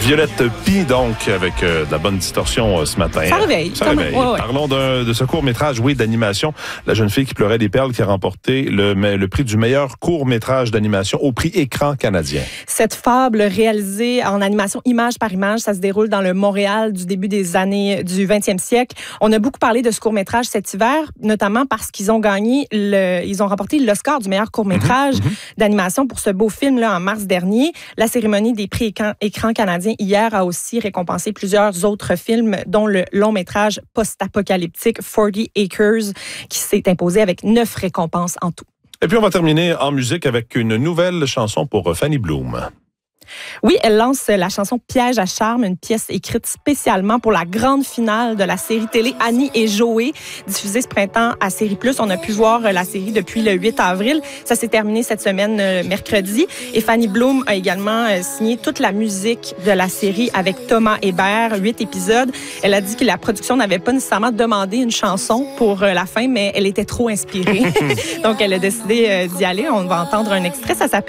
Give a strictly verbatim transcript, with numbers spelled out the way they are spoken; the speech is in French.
Violette Pie, donc, avec euh, de la bonne distorsion euh, ce matin. Ça réveille. Ça réveille. Ouais, ouais. Parlons d'un, de ce court-métrage, oui, d'animation. La jeune fille qui pleurait des perles qui a remporté le, le prix du meilleur court-métrage d'animation au prix Écran canadien. Cette fable réalisée en animation image par image, ça se déroule dans le Montréal du début des années du vingtième siècle. On a beaucoup parlé de ce court-métrage cet hiver, notamment parce qu'ils ont gagné, le, ils ont remporté l'Oscar du meilleur court-métrage mm-hmm. d'animation pour ce beau film-là en mars dernier. La cérémonie des prix Écran, Écran canadien hier a aussi récompensé plusieurs autres films, dont le long-métrage post-apocalyptique forty acres, qui s'est imposé avec neuf récompenses en tout. Et puis, on va terminer en musique avec une nouvelle chanson pour Fanny Bloom. Oui, elle lance la chanson Piège à charme, une pièce écrite spécialement pour la grande finale de la série télé Annie et Joey, diffusée ce printemps à Série Plus. On a pu voir la série depuis le huit avril. Ça s'est terminé cette semaine, mercredi. Et Fanny Bloom a également signé toute la musique de la série avec Thomas Hébert, huit épisodes. Elle a dit que la production n'avait pas nécessairement demandé une chanson pour la fin, mais elle était trop inspirée. Donc, elle a décidé d'y aller. On va entendre un extrait. Ça s'appelle